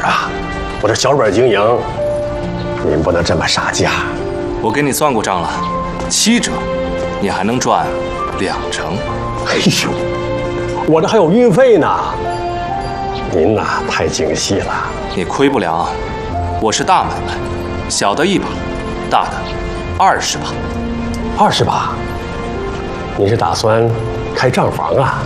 啊！我这小本经营，您不能这么杀价。 我给你算过账了，7折，你还能赚2成。 哎呦，我这还有运费呢。您呐，太精细了。 你亏不了，我是大买卖，小的1把，大的20把。 20把？您是打算开账房啊？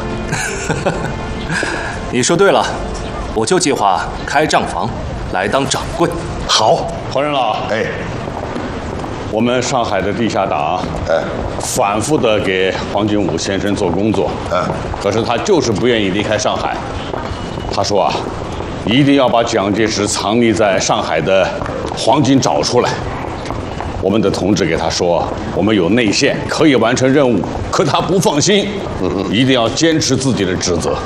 你说对了，我就计划开账房来当掌柜。 好， 黄仁老， 哎， 我们上海的地下党，反复的给黄金武先生做工作，可是他就是不愿意离开上海。他说啊，一定要把蒋介石藏匿在上海的黄金找出来。我们的同志给他说，我们有内线，可以完成任务，可他不放心，一定要坚持自己的职责。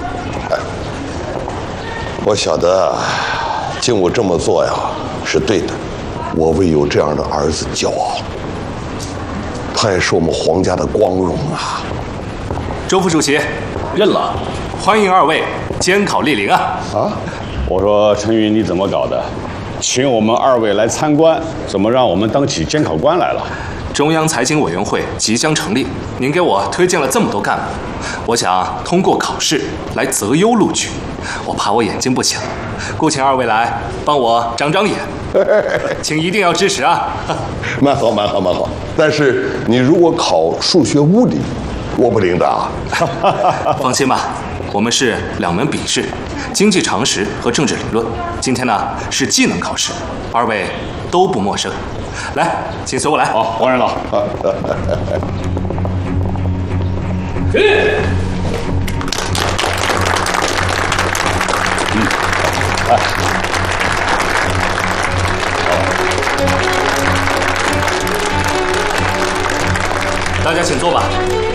我晓得金武这么做呀是对的，我为有这样的儿子骄傲，他也是我们黄家的光荣啊。 周副主席，认了，欢迎2位监考莅临啊！ 啊，我说陈云你怎么搞的？请我们2位来参观，怎么让我们当起监考官来了？ 中央财经委员会即将成立，您给我推荐了这么多干部，我想通过考试来择优录取。我怕我眼睛不行，故请2位来帮我长长眼，请一定要支持啊！ 蛮好，蛮好，蛮好。但是你如果考数学、物理，我不领的啊。 放心吧，我们是2门笔试，经济常识和政治理论。今天呢是技能考试，2位都不陌生。来，请随我来。 好，黄仁老。 大家请坐吧。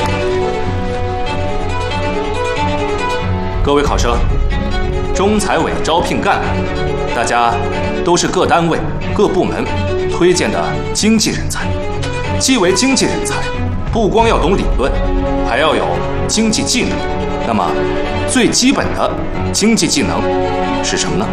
各位考生，中财委招聘干部，大家都是各单位、各部门推荐的经济人才。既为经济人才，不光要懂理论，还要有经济技能。那么，最基本的经济技能是什么呢？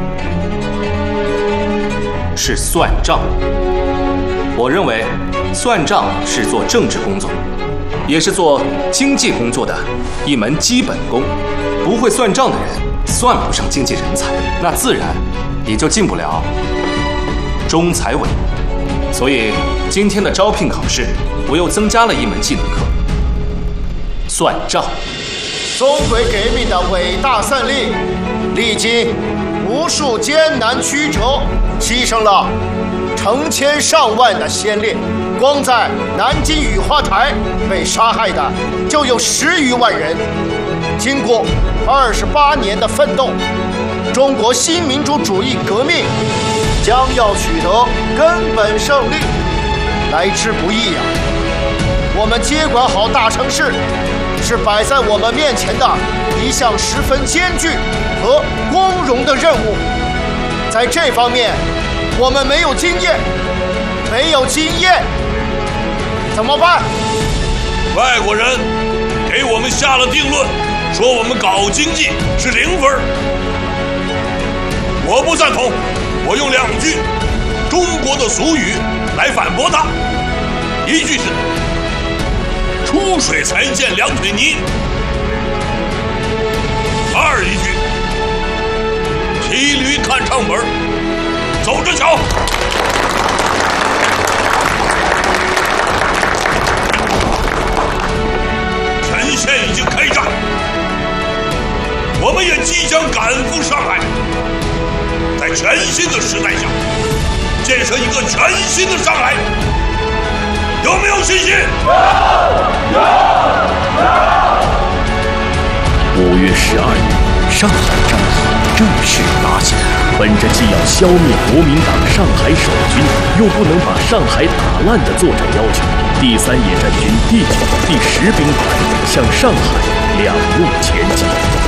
是算账。我认为，算账是做政治工作，也是做经济工作的一门基本功。不会算账的人，算不上经济人才，那自然也就进不了中财委。所以，今天的招聘考试，我又增加了一门技能课——算账。 中国革命的伟大胜利，历经无数艰难曲折，牺牲了成千上万的先烈。光在南京雨花台被杀害的就有10余万人。经过28年的奋斗，中国新民主主义革命将要取得根本胜利，来之不易呀！我们接管好大城市，是摆在我们面前的一项十分艰巨和光荣的任务。在这方面，我们没有经验，怎么办？ 外国人给我们下了定论，说我们搞经济是0分。我不赞同，我用2句中国的俗语来反驳他。一句是出水才见2腿泥，2一句骑驴看唱本，走着瞧。前线已经开战，我们也即将赶赴上海，在全新的时代下建设一个全新的上海，有没有信心 ？5月12日，上海战役正式打响。本着既要消灭国民党上海守军，又不能把上海打烂的作战要求，第3野战军第9、第10兵团向上海2路前进。